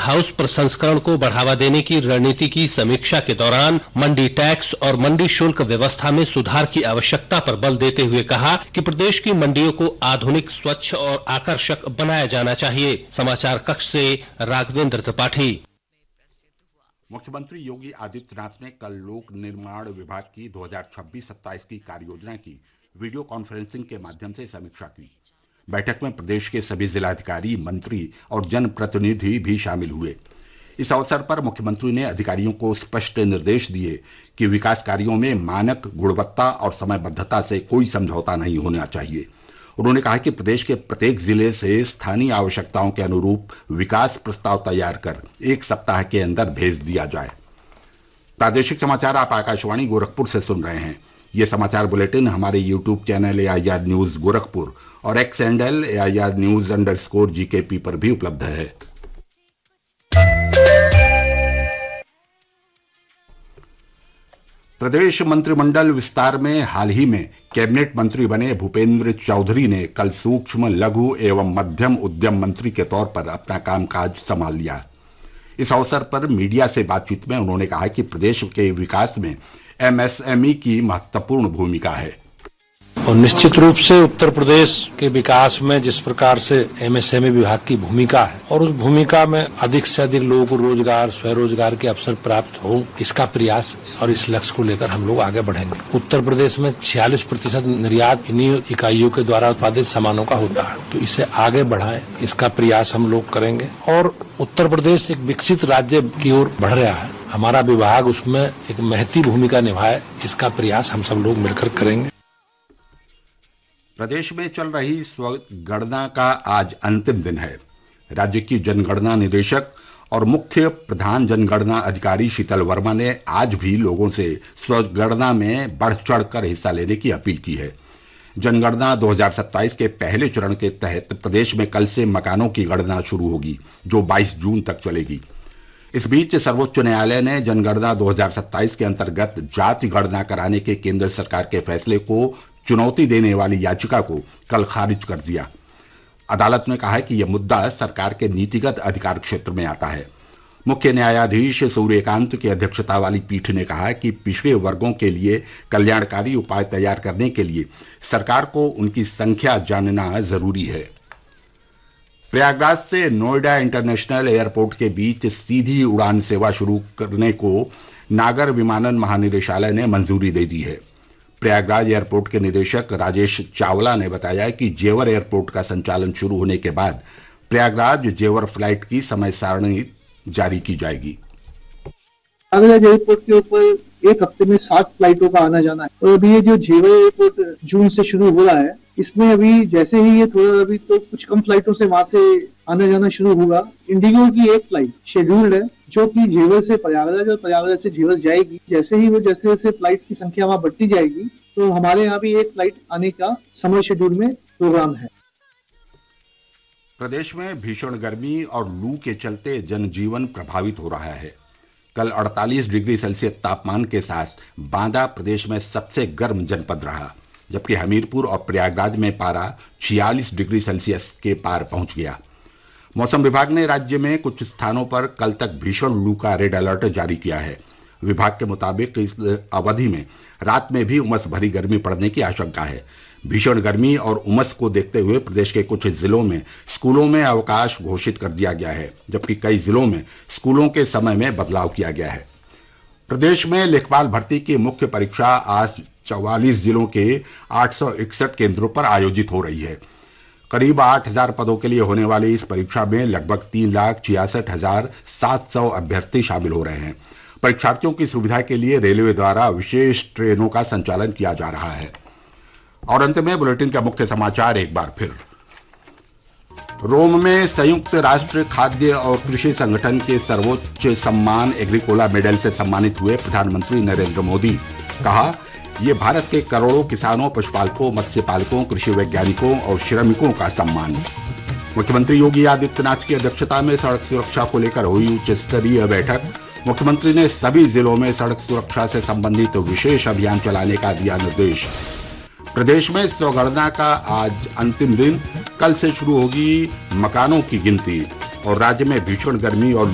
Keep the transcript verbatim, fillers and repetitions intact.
House प्रसंस्करण को बढ़ावा देने की रणनीति की समीक्षा के दौरान मंडी टैक्स और मंडी शुल्क व्यवस्था में सुधार की आवश्यकता पर बल देते हुए कहा कि प्रदेश की मंडियों को आधुनिक, स्वच्छ और आकर्षक बनाया जाना चाहिए। समाचार कक्ष से राघवेंद्र त्रिपाठी। मुख्यमंत्री योगी आदित्यनाथ ने कल लोक निर्माण विभाग की दो हज़ार छब्बीस सत्ताईस की कार्ययोजना की वीडियो कॉन्फ्रेंसिंग के माध्यम से समीक्षा की। बैठक में प्रदेश के सभी जिलाधिकारी, मंत्री और जनप्रतिनिधि भी शामिल हुए। इस अवसर पर मुख्यमंत्री ने अधिकारियों को स्पष्ट निर्देश दिए कि विकास कार्यों में मानक, गुणवत्ता और समयबद्धता से कोई समझौता नहीं होना चाहिए। उन्होंने कहा कि प्रदेश के प्रत्येक जिले से स्थानीय आवश्यकताओं के अनुरूप विकास प्रस्ताव तैयार कर एक सप्ताह के अंदर भेज दिया जाए। प्रादेशिक समाचार आप आकाशवाणी गोरखपुर से सुन रहे हैं। ये समाचार बुलेटिन हमारे YouTube channel A I R news Gorakhpur और x handle A I R news under score जी के पी पर भी उपलब्ध है। प्रदेश मंत्रिमंडल विस्तार में हाल ही में कैबिनेट मंत्री बने भूपेंद्र चौधरी ने कल सूक्ष्म, लघु एवं मध्यम उद्यम मंत्री के तौर पर अपना कामकाज संभाल लिया। इस अवसर पर मीडिया से बातचीत में उन्होंने कहा कि प्रदेश के विकास में एम एस एम ई की महत्वपूर्ण भूमिका है और निश्चित रूप से उत्तर प्रदेश के विकास में जिस प्रकार से एम एस एम ई विभाग की भूमिका है और उस भूमिका में अधिक से अधिक लोगों को रोजगार, स्वरोजगार के अवसर प्राप्त हो, इसका प्रयास और इस लक्ष्य को लेकर हम लोग आगे बढ़ेंगे। उत्तर प्रदेश में छियालीस प्रतिशत निर्यात इन्हीं इकाइयों के द्वारा उत्पादित सामानों का होता है, तो इसे आगे बढ़ाएं, इसका प्रयास हम लोग करेंगे। और उत्तर प्रदेश एक विकसित राज्य की ओर बढ़ रहा है, हमारा विभाग उसमें एक महती भूमिका निभाए, इसका प्रयास हम सब लोग मिलकर करेंगे। प्रदेश में चल रही स्वगणना का आज अंतिम दिन है। राज्य की जनगणना निदेशक और मुख्य प्रधान जनगणना अधिकारी शीतल वर्मा ने आज भी लोगों से स्वगणना में बढ़ चढ़ कर हिस्सा लेने की अपील की है। जनगणना दो हज़ार सत्ताईस के पहले चरण के तहत प्रदेश में कल से मकानों की गणना शुरू होगी, जो बाईस जून तक चलेगी। इस बीच सर्वोच्च न्यायालय ने जनगणना दो हज़ार सत्ताईस के अंतर्गत जाति गणना कराने के केंद्र सरकार के फैसले को चुनौती देने वाली याचिका को कल खारिज कर दिया। अदालत ने कहा कि यह मुद्दा सरकार के नीतिगत अधिकार क्षेत्र में आता है। मुख्य न्यायाधीश सूर्यकांत की अध्यक्षता वाली पीठ ने कहा कि पिछड़े वर्गों के लिए कल्याणकारी उपाय तैयार करने के लिए सरकार को उनकी संख्या जानना जरूरी है। प्रयागराज से नोएडा इंटरनेशनल एयरपोर्ट के बीच सीधी उड़ान सेवा शुरू करने को नागर विमानन महानिदेशालय ने मंजूरी दे दी है। प्रयागराज एयरपोर्ट के निदेशक राजेश चावला ने बताया कि जेवर एयरपोर्ट का संचालन शुरू होने के बाद प्रयागराज जेवर फ्लाइट की समय सारणी जारी की जाएगी। प्रयागराज एयरपोर्ट के ऊपर एक हफ्ते में सात फ्लाइटों का आना जाना है और अभी ये जो जेवर एयरपोर्ट जून से शुरू हो रहा है, इसमें अभी जैसे ही ये थोड़ा अभी तो कुछ कम फ्लाइटों से वहां से आना जाना शुरू होगा। इंडिगो की एक फ्लाइट शेड्यूल्ड है जो कि जेवर से प्रयागराज और प्रयागराज से जेवर जाएगी। जैसे ही वो जैसे जैसे फ्लाइट की संख्या वहां बढ़ती जाएगी तो हमारे यहाँ भी एक फ्लाइट आने का समय शेड्यूल में प्रोग्राम है। प्रदेश में भीषण गर्मी और लू के चलते जनजीवन प्रभावित हो रहा है। कल अड़तालीस डिग्री सेल्सियस तापमान के साथ बांदा प्रदेश में सबसे गर्म जनपद रहा, जबकि हमीरपुर और प्रयागराज में पारा छियालीस डिग्री सेल्सियस के पार पहुंच गया। मौसम विभाग ने राज्य में कुछ स्थानों पर कल तक भीषण लू का रेड अलर्ट जारी किया है। विभाग के मुताबिक इस अवधि में रात में भी उमस भरी गर्मी पड़ने की आशंका है। भीषण गर्मी और उमस को देखते हुए प्रदेश के कुछ जिलों में स्कूलों में अवकाश घोषित कर दिया गया है, जबकि कई जिलों में स्कूलों के समय में बदलाव किया गया है। प्रदेश में लेखपाल भर्ती की मुख्य परीक्षा आज चौवालीस जिलों के आठ सौ इकसठ केंद्रों पर आयोजित हो रही है। करीब आठ हजार पदों के लिए होने वाली इस परीक्षा में लगभग तीन लाख छियासठ हजार सात सौ अभ्यर्थी शामिल हो रहे हैं। परीक्षार्थियों की सुविधा के लिए रेलवे द्वारा विशेष ट्रेनों का संचालन किया जा रहा है। और अंत में बुलेटिन का मुख्य समाचार एक बार फिर। रोम में संयुक्त राष्ट्र खाद्य और कृषि संगठन के सर्वोच्च सम्मान एग्रीकोला मेडल से सम्मानित हुए प्रधानमंत्री नरेंद्र मोदी। कहा, ये भारत के करोड़ों किसानों, पशुपालकों, मत्स्य पालकों, कृषि वैज्ञानिकों और श्रमिकों का सम्मान। मुख्यमंत्री योगी आदित्यनाथ की अध्यक्षता में सड़क सुरक्षा को लेकर हुई उच्च स्तरीय बैठक। मुख्यमंत्री ने सभी जिलों में सड़क सुरक्षा से संबंधित विशेष अभियान चलाने का दिया निर्देश। प्रदेश में स्वगणना का आज अंतिम दिन, कल से शुरू होगी मकानों की गिनती और राज्य में भीषण गर्मी और